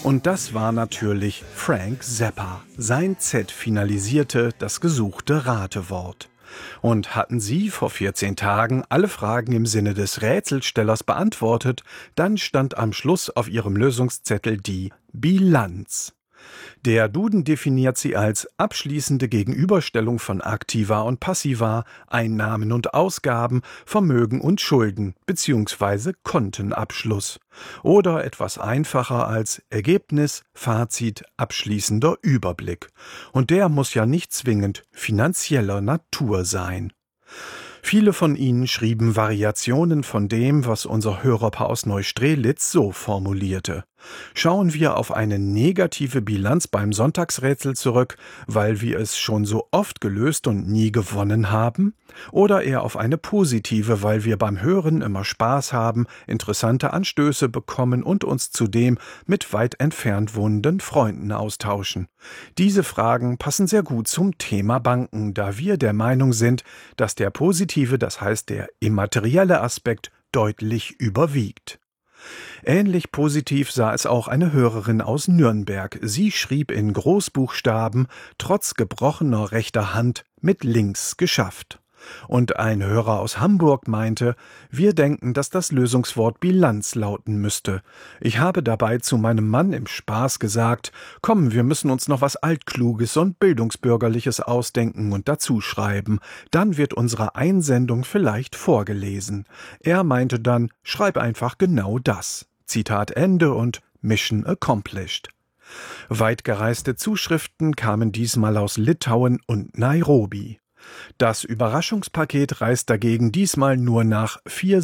Und das war natürlich Frank Zappa. Sein Z finalisierte das gesuchte Ratewort. Und hatten Sie vor 14 Tagen alle Fragen im Sinne des Rätselstellers beantwortet, dann stand am Schluss auf Ihrem Lösungszettel die Bilanz. Der Duden definiert sie als abschließende Gegenüberstellung von Aktiva und Passiva, Einnahmen und Ausgaben, Vermögen und Schulden bzw. Kontenabschluss. Oder etwas einfacher als Ergebnis, Fazit, abschließender Überblick. Und der muss ja nicht zwingend finanzieller Natur sein. Viele von Ihnen schrieben Variationen von dem, was unser Hörerpaar aus Neustrelitz so formulierte. Schauen wir auf eine negative Bilanz beim Sonntagsrätsel zurück, weil wir es schon so oft gelöst und nie gewonnen haben? Oder eher auf eine positive, weil wir beim Hören immer Spaß haben, interessante Anstöße bekommen und uns zudem mit weit entfernt wohnenden Freunden austauschen? Diese Fragen passen sehr gut zum Thema Banken, da wir der Meinung sind, dass der positive, das heißt der immaterielle Aspekt, deutlich überwiegt. Ähnlich positiv sah es auch eine Hörerin aus Nürnberg. Sie schrieb in Großbuchstaben, trotz gebrochener rechter Hand, mit links geschafft. Und ein Hörer aus Hamburg meinte, wir denken, dass das Lösungswort Bilanz lauten müsste. Ich habe dabei zu meinem Mann im Spaß gesagt, komm, wir müssen uns noch was Altkluges und Bildungsbürgerliches ausdenken und dazuschreiben. Dann wird unsere Einsendung vielleicht vorgelesen. Er meinte dann, schreib einfach genau das. Zitat Ende und Mission accomplished. Weitgereiste Zuschriften kamen diesmal aus Litauen und Nairobi. Das Überraschungspaket reist dagegen diesmal nur nach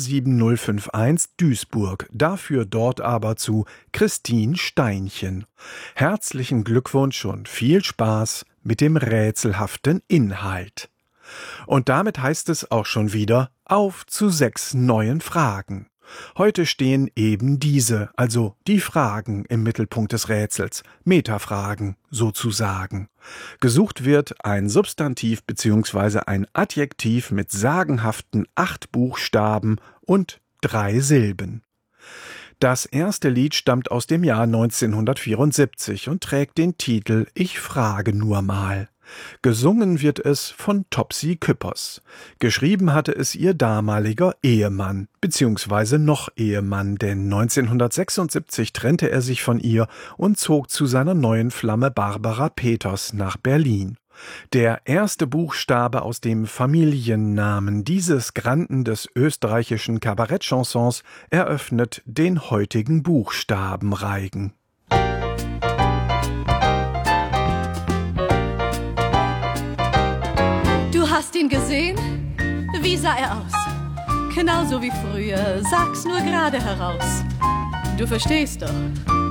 47051 Duisburg, dafür dort aber zu Christine Steinchen. Herzlichen Glückwunsch und viel Spaß mit dem rätselhaften Inhalt. Und damit heißt es auch schon wieder auf zu 6 neuen Fragen. Heute stehen eben diese, also die Fragen im Mittelpunkt des Rätsels, Metafragen sozusagen. Gesucht wird ein Substantiv bzw. ein Adjektiv mit sagenhaften 8 Buchstaben und 3 Silben. Das erste Lied stammt aus dem Jahr 1974 und trägt den Titel »Ich frage nur mal«. Gesungen wird es von Topsy Küppers. Geschrieben hatte es ihr damaliger Ehemann, beziehungsweise noch Ehemann, denn 1976 trennte er sich von ihr und zog zu seiner neuen Flamme Barbara Peters nach Berlin. Der erste Buchstabe aus dem Familiennamen dieses Granden des österreichischen Kabarettchansons eröffnet den heutigen Buchstabenreigen. Du hast ihn gesehen? Wie sah er aus? Genauso wie früher, sag's nur gerade heraus. Du verstehst doch.